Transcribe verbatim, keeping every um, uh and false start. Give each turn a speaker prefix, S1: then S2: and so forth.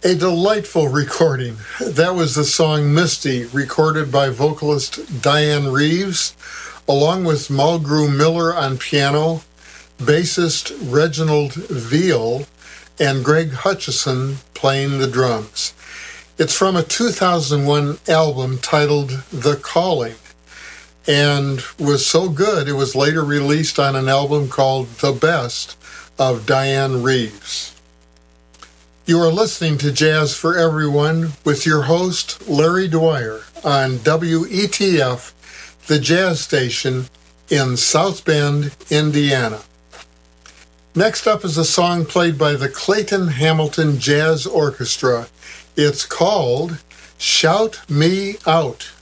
S1: A delightful recording. That was the song Misty, recorded by vocalist Diane Reeves, along with Mulgrew Miller on piano, bassist Reginald Veal, and Greg Hutchison playing the drums. It's from a two thousand one album titled The Calling, and was so good it was later released on an album called The Best of Diane Reeves. You are listening to Jazz for Everyone with your host, Larry Dwyer, on W E T F, the jazz station in South Bend, Indiana. Next up is a song played by the Clayton Hamilton Jazz Orchestra. It's called Shout Me Out.